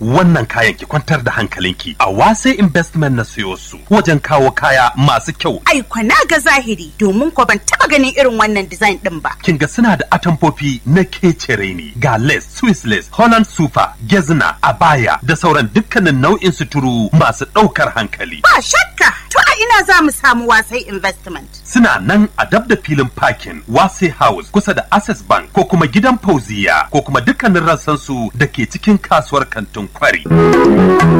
wannan kayan ki kwantar da hankalinki, a Wase Investment na siyo su, wajen kawo kaya masu kyau. Ai na ga zahiri, domin ko ban taba ganin irin wannan design din ba. Kin ga suna da atamfofi na kecere ne, ga lace, Swiss lace, Holland super, gezna, abaya da sauran dukkanin nau'in suturu masu ɗaukar hankali. Ba shakka, to a ina za mu samu Wasai Investment? Suna nan a dab da filin parking Wase House kusa da Access Bank ko kuma gidan Fauziya ko kuma dukkanin rassansu da ke cikin kasuwar kantin Kwari.